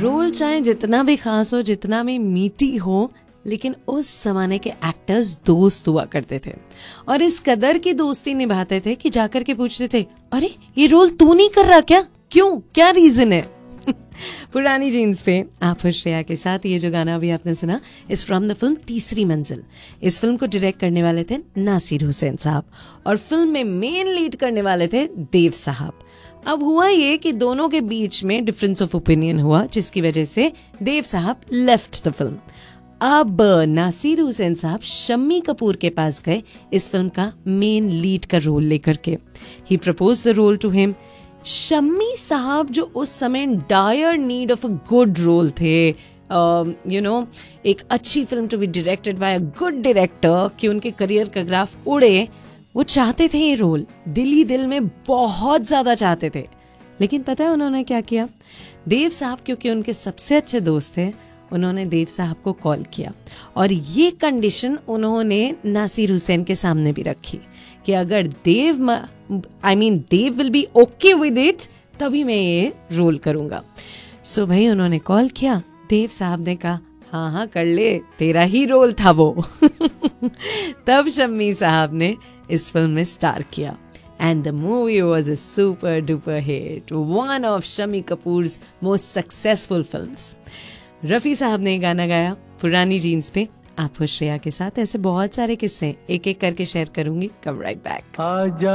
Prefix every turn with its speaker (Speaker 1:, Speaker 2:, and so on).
Speaker 1: Role चाहे जितना भी खास हो, जितना भी मीठी हो, लेकिन उस जमाने के एक्टर्स दोस्त हुआ करते थे और इस कदर की दोस्ती निभाते थे कि जाकर के पूछते थे, अरे ये रोल तू नहीं कर रहा क्या? क्यों, क्या रीजन है? पुरानी जीन्स पे आप श्रेया के साथ ये जो गाना अभी आपने सुना इज फ्रॉम द फिल्म तीसरी मंजिल। इस फिल्म को डायरेक्ट करने वाले थे नासिर हुसैन साहब और फिल्म में मेन लीड करने वाले थे देव साहब। अब हुआ ये कि दोनों के बीच में डिफरेंस ऑफ ओपिनियन हुआ, जिसकी वजह से देव साहब लेफ्ट द फिल्म। अब नासिर हुसैन साहब शम्मी कपूर के पास गए इस फिल्म का मेन लीड का रोल लेकर के। ही propose the role to him. Shammi साहब जो उस समय dire need of a good role थे, एक अच्छी film to be directed by a good director, कि उनके करियर का ग्राफ उड़े, वो चाहते थे ये रोल, दिली दिल में बहुत ज्यादा चाहते थे। लेकिन पता है उन्होंने क्या किया? देव साहब क्योंकि उनके सबसे अच्छे दोस्त थे, उन्होंने देव साहब को कॉल किया और ये कंडीशन उन्होंने नासिर हुसैन के सामने भी रखी कि अगर देव will be okay with it तभी मैं ये रोल करूंगा। सो भाई उन्होंने कॉल किया, देव साहब ने कहा हाँ हाँ कर ले, तेरा ही रोल था वो। तब शम्मी साहब ने इस फिल्म में स्टार किया and the movie was a super duper hit, one of Shammi Kapoor's most successful films. Rafi साहब ने गाना गाया पुरानी जीन्स पे। आप श्रेया के साथ ऐसे बहुत सारे किस्से एक एक करके शेयर करूंगी। कम राइट बैक।